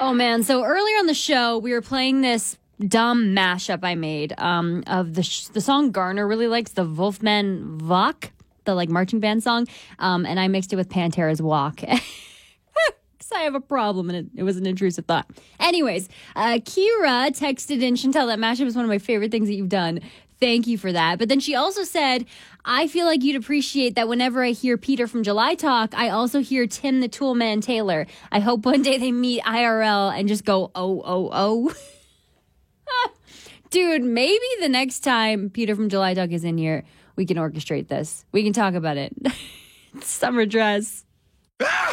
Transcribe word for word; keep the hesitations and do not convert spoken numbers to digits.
Oh, man. So earlier on the show, we were playing this dumb mashup I made um, of the sh- the song Garner really likes, the Wolfman Walk, the like marching band song, um, and I mixed it with Pantera's Walk. Because I have a problem, and it, it was an intrusive thought. Anyways, uh, Kira texted in, Chantel, that mashup is one of my favorite things that you've done. Thank you for that. But then she also said, I feel like you'd appreciate that whenever I hear Peter from July talk, I also hear Tim the Toolman Taylor. I hope one day they meet I R L and just go, oh, oh, oh. Dude, maybe the next time Peter from July Talk is in here, we can orchestrate this. We can talk about it. Summer dress.